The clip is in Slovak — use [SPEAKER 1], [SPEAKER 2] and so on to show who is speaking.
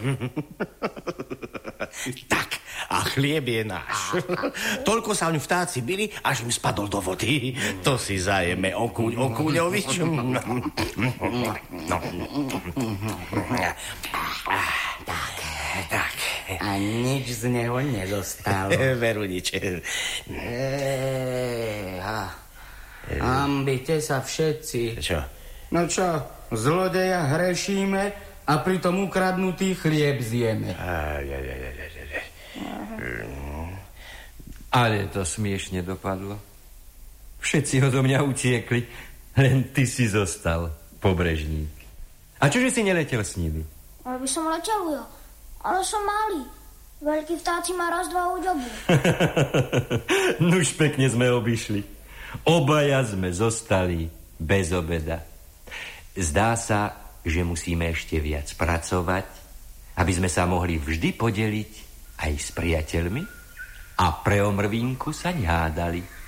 [SPEAKER 1] Tak, a chlieb je náš. Toľko sa oň vtáci bili, až im spadol do vody. To si zajeme, Okúňovič. Tak.
[SPEAKER 2] A nič z neho nedostalo.
[SPEAKER 1] Veru nič.
[SPEAKER 2] Hambite sa všetci.
[SPEAKER 1] Čo?
[SPEAKER 2] No čo, zlodeja hrešíme a pritom ukradnutý chlieb zjeme.
[SPEAKER 3] Ale to smiešne dopadlo. Všetci odo mňa utiekli, len ty si zostal, pobrežník. A čože si neletel s nimi?
[SPEAKER 4] Ale by som letel, jo. Ale som malý. Veľkí vtáci ma raz, dva uďobu.
[SPEAKER 3] Nuž pekne sme obišli. Obaja sme zostali bez obeda. Zdá sa, že musíme ešte viac pracovať, aby sme sa mohli vždy podeliť aj s priateľmi a pre omrvinku sa nehádali.